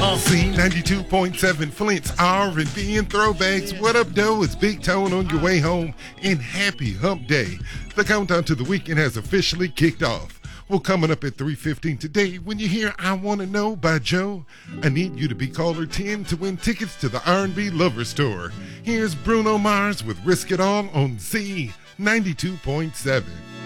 Z92.7 Flint's R&B and throwbacks. What up, though? It's Big Tone on your way home, and happy hump day. The countdown to the weekend has officially kicked off. Well, coming up at 3:15 today, when you hear I Want to Know by Joe, I need you to be caller 10 to win tickets to the R&B Lovers Tour. Here's Bruno Mars with Risk It All on Z92.7.